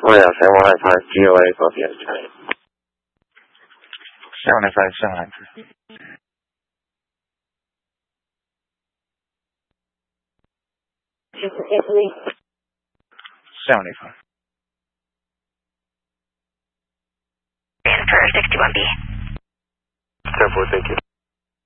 Oh yeah, 715 GOA, copy at 75 send line. 75. And for 61B. 10-4, thank you.